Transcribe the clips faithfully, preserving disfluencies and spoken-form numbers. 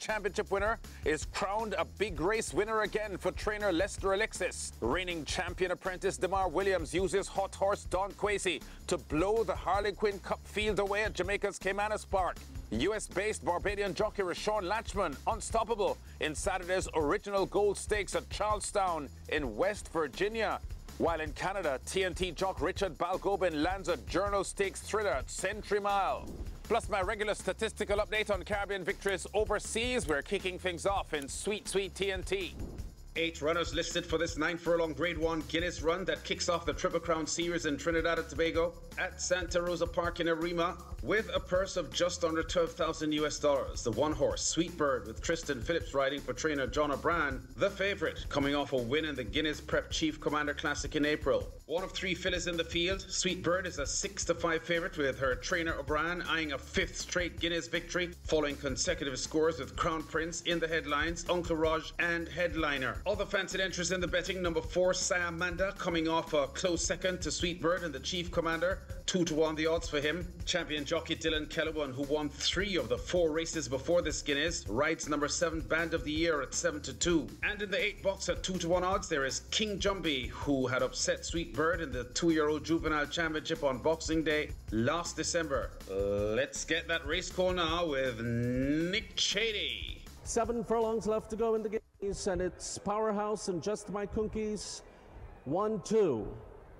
Championship winner is crowned a big race winner again for trainer Lester Alexis. Reigning champion apprentice Demar Williams uses hot horse Don Quasey to blow the Harlequin Cup field away at Jamaica's Caymanas Park. U S-based Barbadian jockey Rashawn Latchman, unstoppable in Saturday's original gold stakes at Charlestown in West Virginia. While in Canada, T N T jock Richard Balgobin lands a Journal Stakes thriller at Century Mile. Plus my regular statistical update on Caribbean victories overseas. We're kicking things off in sweet, sweet T N T. Eight runners listed for this nine furlong Grade one Guinness run that kicks off the Triple Crown Series in Trinidad and Tobago at Santa Rosa Park in Arima with a purse of just under twelve thousand U S dollars. The one horse, Sweet Bird, with Tristan Phillips riding for trainer John O'Brien, the favourite, coming off a win in the Guinness Prep Chief Commander Classic in April. One of three fillies in the field, Sweet Bird is a six to five favourite with her trainer O'Brien eyeing a fifth straight Guinness victory following consecutive scores with Crown Prince in the headlines, Uncle Raj and Headliner. Other fancied entries in the betting, number four, Siamanda, coming off a close second to Sweet Bird and the Chief Commander, two to one the odds for him. Champion jockey Dylan Kellerman, who won three of the four races before this Guinness, rides number seven Band of the Year at seven to two. And in the eight box at two to one odds, there is King Jumbie, who had upset Sweet Bird in the two-year-old Juvenile Championship on Boxing Day last December. Let's get that race call now with Nick Chady. Seven furlongs left to go in the Guineas, and it's Powerhouse and Just My Kunkies. One, two.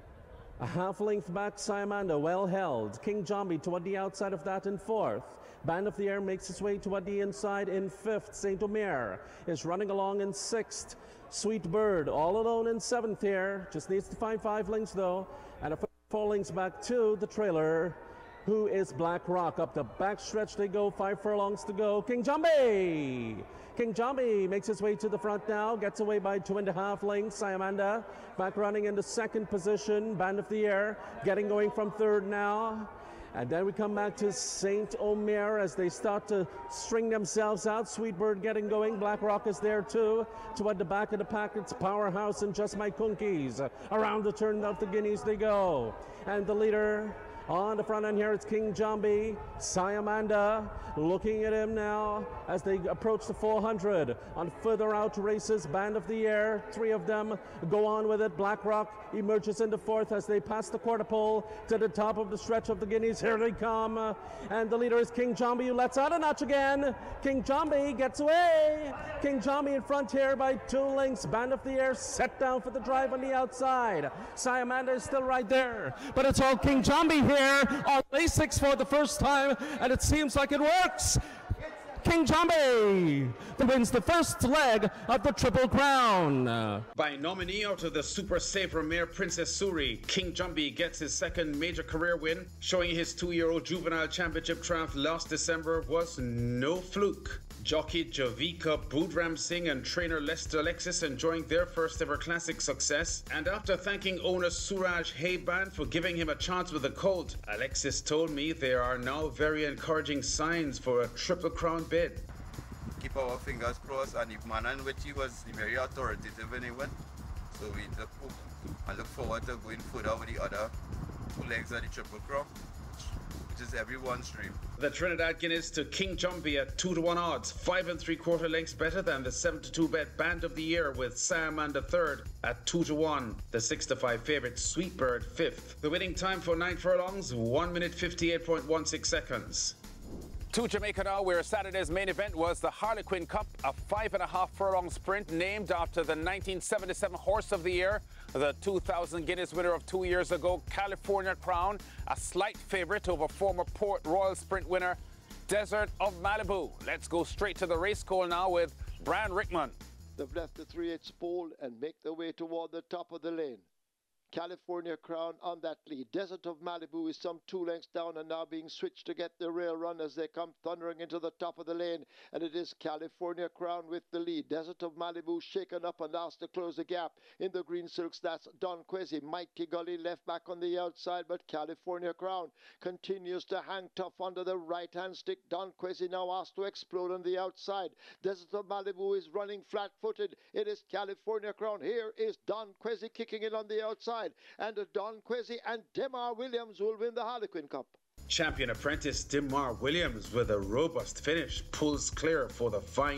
A half length back, Siamanda, well held. King Jumbie toward the outside of that in fourth. Band of the Air makes its way toward the inside in fifth. Saint Omer is running along in sixth. Sweet Bird all alone in seventh here. Just needs to find five lengths though. And a four lengths back to the trailer, who is Black Rock. Up the backstretch they go, five furlongs to go. King Jumbie! King Jumbie makes his way to the front now, gets away by two and a half lengths. Siamanda back running into second position. Band of the Air getting going from third now. And then we come back to Saint Omer as they start to string themselves out. Sweet Bird getting going. Black Rock is there too. Toward the back of the pack, it's Powerhouse and Just My Kunkies. Around the turn of the Guineas they go. And the leader on the front end here, it's King Jumbie. Siamanda looking at him now as they approach the four hundred. On further out races, Band of the Air, three of them go on with it. Black Rock emerges into fourth as they pass the quarter pole to the top of the stretch of the Guineas. Here they come. And the leader is King Jumbie, who lets out a notch again. King Jumbie gets away. King Jumbie in front here by two lengths. Band of the Air set down for the drive on the outside. Siamanda is still right there. But it's all King Jumbie here on race six for the first time, and it seems like it works. King Jumbie wins the first leg of the Triple Crown. By nominee out of the Super Saver mare Princess Suri, King Jumbie gets his second major career win, showing his two-year-old Juvenile Championship triumph last December was no fluke. Jockey Javika Budram Singh and trainer Lester Alexis enjoying their first ever classic success. And after thanking owner Suraj Hayban for giving him a chance with the colt, Alexis told me there are now very encouraging signs for a Triple Crown bid. Keep our fingers crossed, and the manner in which he was very authoritative when he went. So we look, I look forward to going further with the other two legs of the Triple Crown, which is everyone's dream. The Trinidad Guineas to King Jumbie at two to one odds, five and three quarter lengths better than the seven to two bet Band of the Year with Siamanda third at two to one. The six to five favourite Sweet Bird fifth. The winning time for nine furlongs, one minute fifty-eight point one six seconds. To Jamaica now, where Saturday's main event was the Harlequin Cup, a five and a half furlong sprint named after the nineteen seventy-seven Horse of the Year, the two thousand Guineas winner of two years ago, California Crown, a slight favourite over former Port Royal Sprint winner, Desert of Malibu. Let's go straight to the race call now with Brian Rickman. They've left the three eighths pole and make their way toward the top of the lane. California Crown on that lead. Desert of Malibu is some two lengths down and now being switched to get the rail run as they come thundering into the top of the lane. And it is California Crown with the lead. Desert of Malibu shaken up and asked to close the gap. In the green silks, that's Don Quasey. Mighty Gully left back on the outside, but California Crown continues to hang tough under the right-hand stick. Don Quasey now asked to explode on the outside. Desert of Malibu is running flat-footed. It is California Crown. Here is Don Quasey kicking in on the outside. And Don Quasey and Demar Williams will win the Harlequin Cup. Champion apprentice Demar Williams with a robust finish pulls clear for the fine